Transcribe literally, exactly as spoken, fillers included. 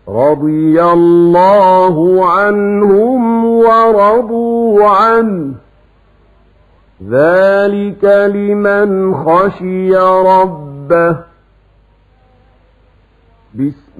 رضي الله عنهم ورضوا عنه ذلك لمن خشي ربه. بسم